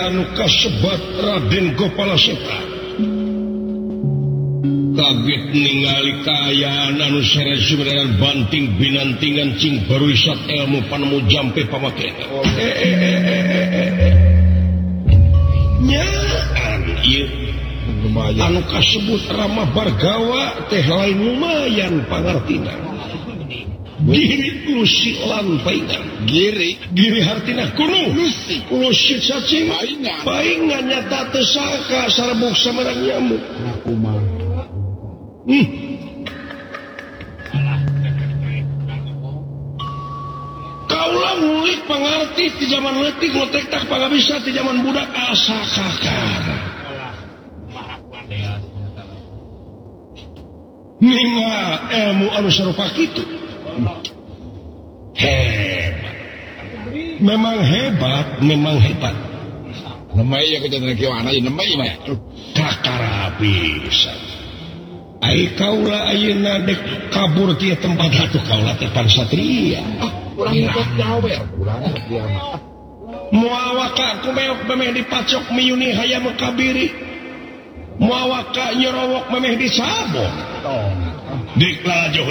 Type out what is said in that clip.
anu kasebat Raden Gopala Seta kaget ningali kaayaan anu sere-serean banting binantingan cing baruisat ilmu panemu jampe pamakena nyaan ieu anu kasebut Rama Bargawa teh lain lumayan pangartina giri lusi lampainan giri hartina kuno lusi cacing paingan nyata tesaka sarabuk samarang nyamuk kaulah ngulik pangarti di zaman letik ngotek tak pangabisa di zaman budak asa kakar ninga ilmu anu sarupa kitu hebat memang hebat namanya kita kiwana namanya kakara bisa ai kaula ayeuna dek kabur ti tempat atuh kaula teh pan satria urang ikut nyawer urang dia muawaka kumeok memeh dipacok miyuni hayam kabiri muawaka nyerowok memeh disabon dik lajoh